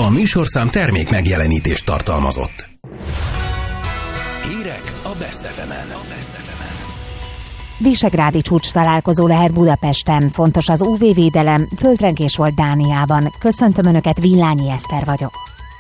A műsorszám termék megjelenítést tartalmazott. Hírek a Best FM-en. Visegrádi csúcs találkozó lehet Budapesten. Fontos az UV-védelem, földrengés volt Dániában. Köszöntöm Önöket, Villányi Eszter vagyok.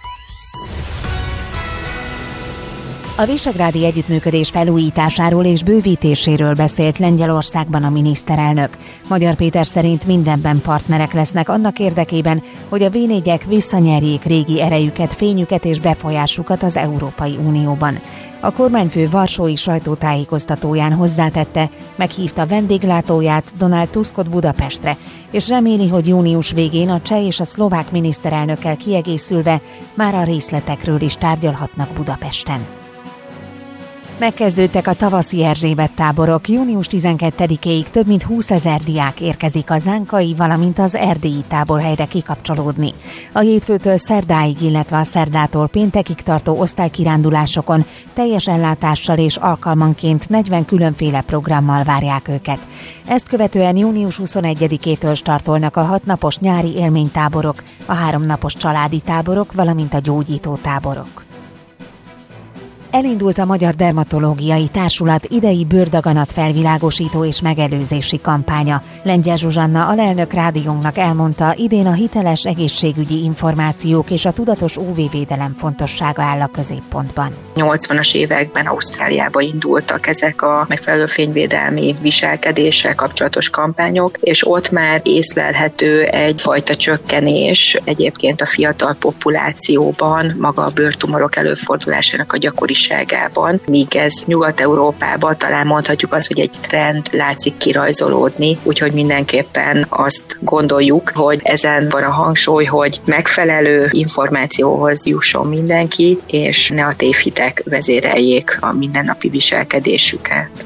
A visegrádi együttműködés felújításáról és bővítéséről beszélt Lengyelországban a miniszterelnök. Magyar Péter szerint mindenben partnerek lesznek annak érdekében, hogy a V4-ek visszanyerjék régi erejüket, fényüket és befolyásukat az Európai Unióban. A kormányfő varsói sajtótájékoztatóján hozzátette, meghívta vendéglátóját, Donald Tuskot Budapestre, és reméli, hogy június végén a cseh és a szlovák miniszterelnökkel kiegészülve már a részletekről is tárgyalhatnak Budapesten. Megkezdődtek a tavaszi Erzsébet táborok. Június 12-éig több mint 20 000 diák érkezik a zánkai, valamint az erdélyi táborhelyre kikapcsolódni. A hétfőtől szerdáig, illetve a szerdától péntekig tartó osztálykirándulásokon teljes ellátással és alkalmanként 40 különféle programmal várják őket. Ezt követően június 21-től startolnak a 6 napos nyári élménytáborok, a 3 napos családi táborok, valamint a gyógyító táborok. Elindult a Magyar Dermatológiai Társulat idei bőrdaganat felvilágosító és megelőzési kampánya. Lengyel Zsuzsanna alelnök rádiónknak elmondta, idén a hiteles egészségügyi információk és a tudatos UV-védelem fontossága áll a középpontban. 80-as években Ausztráliába indultak ezek a megfelelő fényvédelmi viselkedéssel kapcsolatos kampányok, és ott már észlelhető egyfajta csökkenés egyébként a fiatal populációban, maga a bőrtumorok előfordulásának a gyakoriságában, míg ez Nyugat-Európában talán mondhatjuk azt, hogy egy trend látszik kirajzolódni, úgyhogy mindenképpen azt gondoljuk, hogy ezen van a hangsúly, hogy megfelelő információhoz jusson mindenki, és ne a tévhitek vezéreljék a mindennapi viselkedésüket.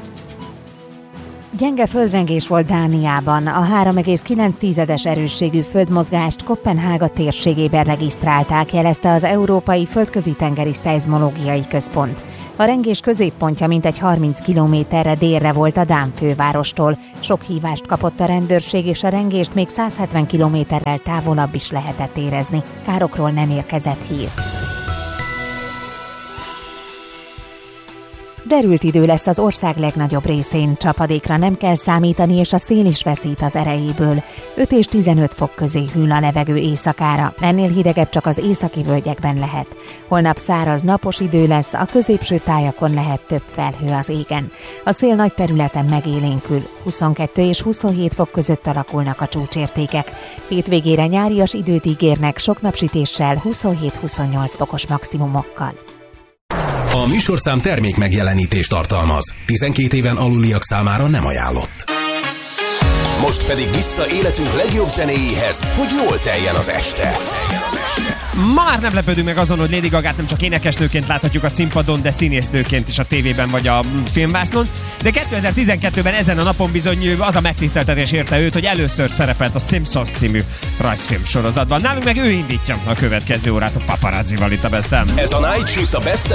Gyenge földrengés volt Dániában. A 3,9 erősségű földmozgást Koppenhága térségében regisztrálták, jelezte az Európai Földközi-tengeri Szeizmológiai Központ. A rengés középpontja mintegy 30 kilométerre délre volt a dán fővárostól. Sok hívást kapott a rendőrség, és a rengést még 170 kilométerrel távolabb is lehetett érezni. Károkról nem érkezett hír. Derült idő lesz az ország legnagyobb részén, csapadékra nem kell számítani, és a szél is veszít az erejéből. 5 és 15 fok közé hűl a levegő éjszakára, ennél hidegebb csak az északi völgyekben lehet. Holnap száraz, napos idő lesz, a középső tájakon lehet több felhő az égen. A szél nagy területen megélénkül, 22 és 27 fok között alakulnak a csúcsértékek. Hétvégére nyárias időt ígérnek sok napsütéssel, 27-28 fokos maximumokkal. A műsorszám termék megjelenítést tartalmaz. 12 éven aluliak számára nem ajánlott. Most pedig vissza életünk legjobb zenéjéhez, hogy jól teljen az este. Ma már nem lepődünk meg azon, hogy Lady Gagát nem csak énekesnőként láthatjuk a színpadon, de színésznőként is a tévében vagy a filmvásznon. De 2012-ben ezen a napon bizony az a megtiszteltetés érte őt, hogy először szerepelt a Simpsons című rajzfilm sorozatban. Nálunk meg ő indítja a következő órát a Paparazzival itt a Best-en. Ez a Night Shift a Best